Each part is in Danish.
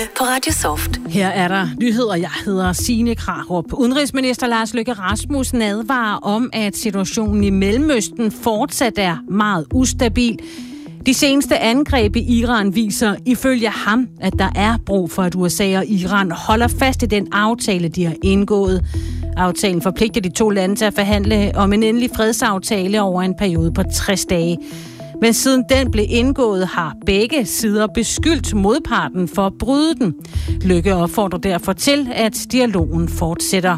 På Radio Soft. Her er der nyheder. Jeg hedder Signe Krarup. Udenrigsminister Lars Løkke Rasmussen advarer om, at situationen i Mellemøsten fortsat er meget ustabil. De seneste angreb i Iran viser ifølge ham, at der er brug for, at USA og Iran holder fast i den aftale, de har indgået. Aftalen forpligter de to lande til at forhandle om en endelig fredsaftale over en periode på 60 dage. Men siden den blev indgået, har begge sider beskyldt modparten for at bryde den. Løkke opfordrer derfor til, at dialogen fortsætter.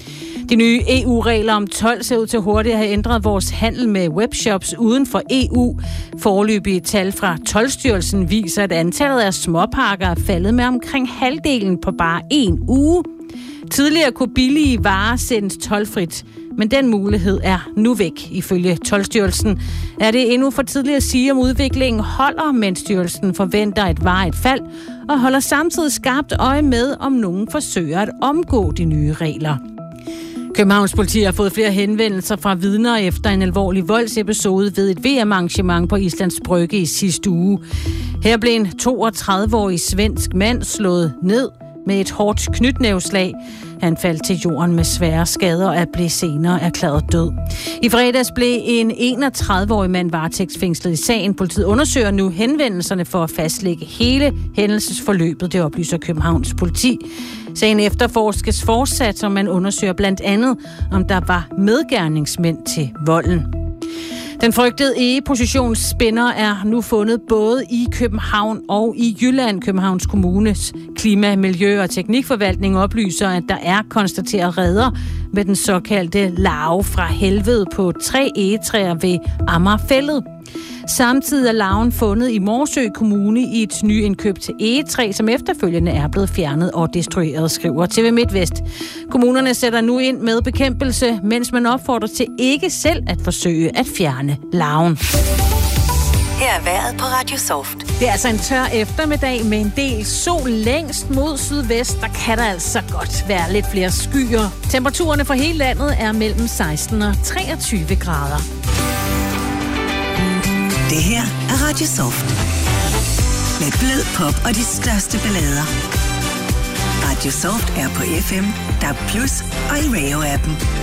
De nye EU-regler om told ser ud til hurtigt at have ændret vores handel med webshops uden for EU. Foreløbige tal fra Toldstyrelsen viser, at antallet af småpakker er faldet med omkring halvdelen på bare 1 uge. Tidligere kunne billige varer sendes toldfrit, men den mulighed er nu væk. Ifølge Toldstyrelsen er det endnu for tidligt at sige, om udviklingen holder, men styrelsen forventer et varigt fald og holder samtidig skarpt øje med, om nogen forsøger at omgå de nye regler. Københavns politi har fået flere henvendelser fra vidner efter en alvorlig voldsepisode ved et VM-arrangement på Islands Brygge i sidste uge. Her blev en 32-årig svensk mand slået ned med et hårdt knytnæveslag. Han faldt til jorden med svære skader og blev senere erklæret død. I fredags blev en 31-årig mand varetægtsfængslet i sagen. Politiet undersøger nu henvendelserne for at fastlægge hele hændelsesforløbet, det oplyser Københavns politi. Sagen efterforskes fortsat, og man undersøger blandt andet, om der var medgerningsmænd til volden. Den frygtede egepositionsspinner er nu fundet både i København og i Jylland. Københavns Kommunes Klima-, Miljø- og Teknikforvaltning oplyser, at der er konstateret reder med den såkaldte larve fra helvede på 3 egetræer ved Amagerfællet. Samtidig er larven fundet i Morsø Kommune i et nyindkøbt egetræ, som efterfølgende er blevet fjernet og destrueret, skriver TV MidtVest. Kommunerne sætter nu ind med bekæmpelse, mens man opfordrer til ikke selv at forsøge at fjerne larven. Her er vejret på Radio Soft. Det er altså en tør eftermiddag med en del sol længst mod sydvest. Der kan der altså godt være lidt flere skyer. Temperaturerne for hele landet er mellem 16 og 23 grader. Det her er Radio Soft. Med blød pop og de største ballader. Radio Soft er på FM, DAB+ og i Radio-appen.